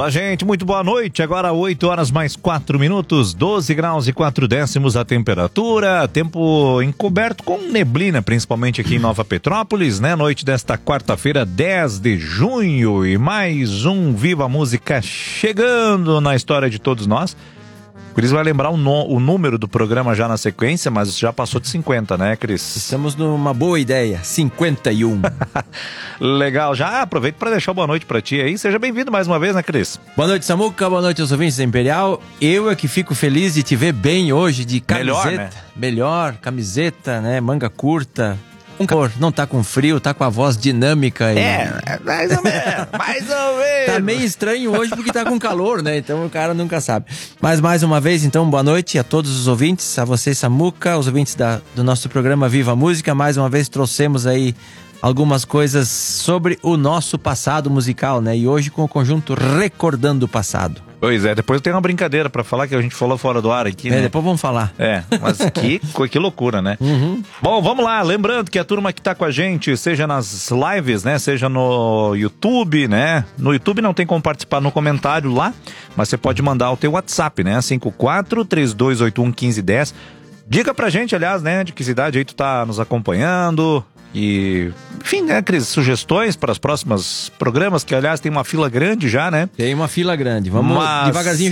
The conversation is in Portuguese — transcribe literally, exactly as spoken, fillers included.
Olá, gente, muito boa noite. Agora oito horas mais quatro minutos, doze graus e quatro décimos a temperatura. Tempo encoberto com neblina, principalmente aqui em Nova Petrópolis, né? Noite desta quarta-feira, dez de junho. E mais um Viva Música chegando na história de todos nós. Cris vai lembrar o, no, o número do programa já na sequência, mas já passou de cinquenta, né, Cris? Estamos numa boa ideia, cinquenta e um. Legal, já aproveito para deixar boa noite para ti aí. Seja bem-vindo mais uma vez, né, Cris? Boa noite, Samuca, boa noite aos ouvintes da Imperial. Eu é que fico feliz de te ver bem hoje, de camiseta. Melhor, né? Melhor, camiseta, né, manga curta. Um calor, não tá com frio, tá com a voz dinâmica. E... É, mais ou menos, mais ou menos. Tá meio estranho hoje porque tá com calor, né? Então o cara nunca sabe. Mas mais uma vez, então, boa noite a todos os ouvintes, a você, Samuca, os ouvintes da, do nosso programa Viva Música. Mais uma vez trouxemos aí algumas coisas sobre o nosso passado musical, né? E hoje com o conjunto Recordando o Passado. Pois é, depois tem uma brincadeira pra falar que a gente falou fora do ar aqui, é, né? Depois vamos falar. É, mas que, que loucura, né? Uhum. Bom, vamos lá, lembrando que a turma que tá com a gente, seja nas lives, né? Seja no YouTube, né? No YouTube não tem como participar no comentário lá, mas você pode mandar o teu WhatsApp, né? cinco quatro, três dois oito um, um cinco um zero. Diga pra gente, aliás, né? De que cidade aí tu tá nos acompanhando. E, enfim, né, Cris, sugestões para os próximos programas, que aliás tem uma fila grande já, né? Tem uma fila grande, vamos Mas... devagarzinho.